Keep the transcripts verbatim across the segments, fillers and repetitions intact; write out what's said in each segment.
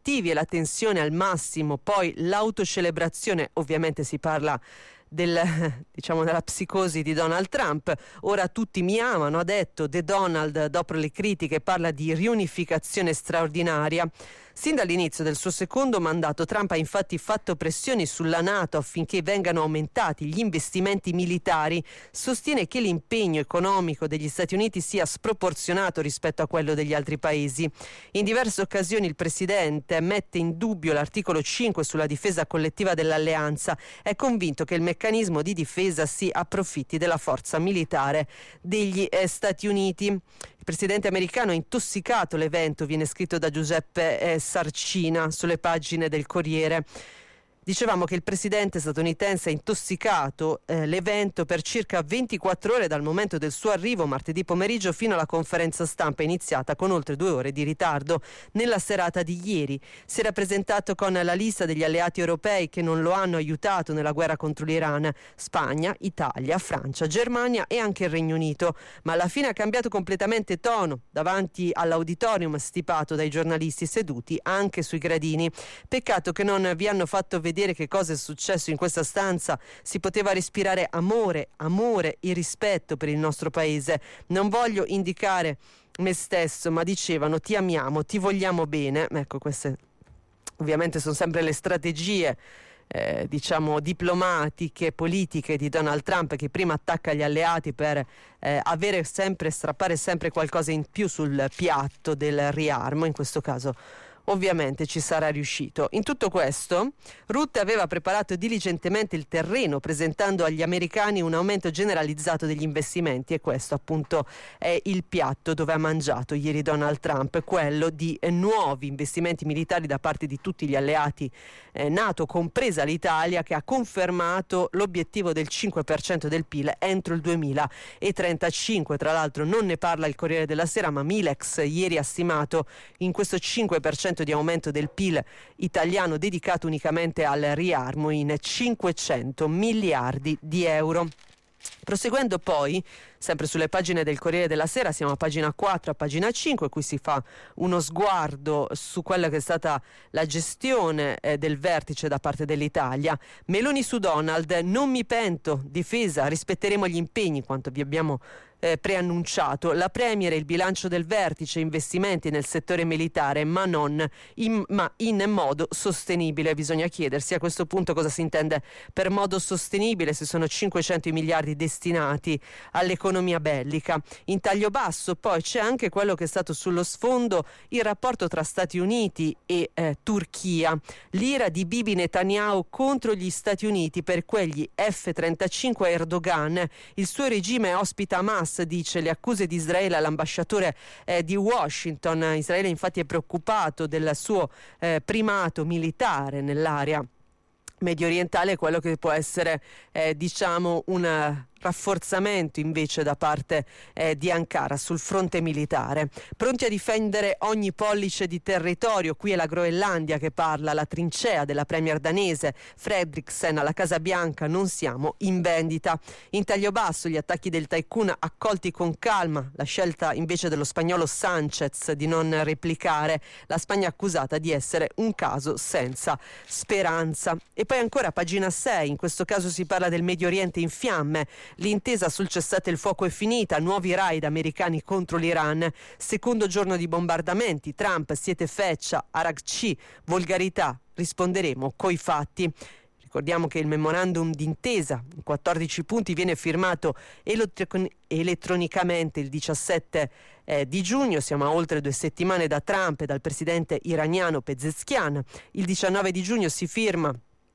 preparativi e la tensione al massimo, poi l'autocelebrazione, ovviamente si parla del, diciamo, della psicosi di Donald Trump. Ora tutti mi amano, ha detto The Donald dopo le critiche, parla di riunificazione straordinaria. Sin dall'inizio del suo secondo mandato Trump ha infatti fatto pressioni sulla NATO affinché vengano aumentati gli investimenti militari. Sostiene che l'impegno economico degli Stati Uniti sia sproporzionato rispetto a quello degli altri paesi. In diverse occasioni il presidente mette in dubbio l'articolo cinque sulla difesa collettiva dell'alleanza. È convinto che il meccanismo di difesa si approfitti della forza militare degli eh, Stati Uniti. Il presidente americano ha intossicato l'evento, viene scritto da Giuseppe eh, Sarcina sulle pagine del Corriere. Dicevamo che il presidente statunitense ha intossicato eh, l'evento per circa ventiquattro ore dal momento del suo arrivo martedì pomeriggio fino alla conferenza stampa iniziata con oltre due ore di ritardo nella serata di ieri. Si era presentato con la lista degli alleati europei che non lo hanno aiutato nella guerra contro l'Iran: Spagna, Italia, Francia, Germania e anche il Regno Unito, ma alla fine ha cambiato completamente tono davanti all'auditorium stipato dai giornalisti seduti anche sui gradini. Peccato che non vi hanno fatto vedere che cosa è successo in questa stanza. Si poteva respirare amore, amore e rispetto per il nostro paese. Non voglio indicare me stesso, ma dicevano ti amiamo, ti vogliamo bene. Ecco, queste ovviamente sono sempre le strategie eh, diciamo diplomatiche, politiche di Donald Trump, che prima attacca gli alleati per eh, avere sempre, strappare sempre qualcosa in più sul piatto del riarmo. In questo caso ovviamente ci sarà riuscito. In tutto questo, Rutte aveva preparato diligentemente il terreno, presentando agli americani un aumento generalizzato degli investimenti, e questo appunto è il piatto dove ha mangiato ieri Donald Trump, quello di eh, nuovi investimenti militari da parte di tutti gli alleati eh, NATO, compresa l'Italia, che ha confermato l'obiettivo del cinque per cento del P I L entro il duemilatrentacinque. Tra l'altro non ne parla il Corriere della Sera, ma Milex ieri ha stimato in questo cinque per cento di aumento del P I L italiano dedicato unicamente al riarmo in cinquecento miliardi di euro. Proseguendo poi, sempre sulle pagine del Corriere della Sera, siamo a pagina quattro, a pagina cinque, qui si fa uno sguardo su quella che è stata la gestione eh, del vertice da parte dell'Italia. Meloni su Donald: non mi pento, difesa, rispetteremo gli impegni, quanto vi abbiamo Eh, preannunciato. La Premier e il bilancio del vertice, investimenti nel settore militare, ma non in, ma in modo sostenibile. Bisogna chiedersi a questo punto cosa si intende per modo sostenibile, se sono cinquecento i miliardi destinati all'economia bellica. In taglio basso poi c'è anche quello che è stato sullo sfondo, il rapporto tra Stati Uniti e eh, Turchia. L'ira di Bibi Netanyahu contro gli Stati Uniti per quegli F trentacinque a Erdogan. Il suo regime ospita Hamas, dice le accuse di Israele all'ambasciatore eh, di Washington. Israele infatti è preoccupato del suo eh, primato militare nell'area medio orientale, quello che può essere eh, diciamo un rafforzamento invece da parte eh, di Ankara sul fronte militare. Pronti a difendere ogni pollice di territorio, qui è la Groenlandia che parla, la trincea della premier danese Fredriksen alla Casa Bianca: non siamo in vendita. In taglio basso gli attacchi del tycoon accolti con calma, la scelta invece dello spagnolo Sanchez di non replicare, la Spagna accusata di essere un caso senza speranza. E poi ancora pagina sei, in questo caso si parla del Medio Oriente in fiamme. L'intesa sul cessate il fuoco è finita, nuovi raid americani contro l'Iran, secondo giorno di bombardamenti, Trump: siete feccia, Arakci, volgarità, risponderemo coi fatti. Ricordiamo che il memorandum d'intesa in quattordici punti viene firmato elettro- elettronicamente il diciassette eh, di giugno, siamo a oltre due settimane da Trump e dal presidente iraniano Pezeshkian. Il diciannove di giugno si firma,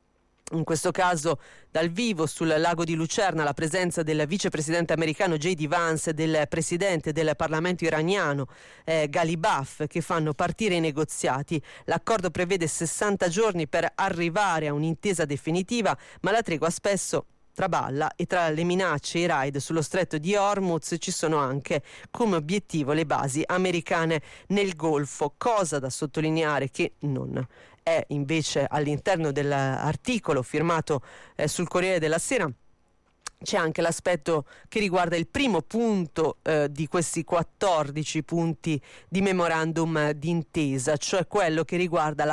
in questo caso dal vivo sul lago di Lucerna, la presenza del vicepresidente americano J D Vance e del presidente del Parlamento iraniano eh, Ghalibaf, che fanno partire i negoziati. L'accordo prevede sessanta giorni per arrivare a un'intesa definitiva, ma la tregua spesso traballa, e tra le minacce e i raid sullo stretto di Hormuz ci sono anche come obiettivo le basi americane nel Golfo. Cosa da sottolineare che non è invece all'interno dell'articolo firmato eh, sul Corriere della Sera. C'è anche l'aspetto che riguarda il primo punto eh, di questi quattordici punti di memorandum d'intesa, cioè quello che riguarda la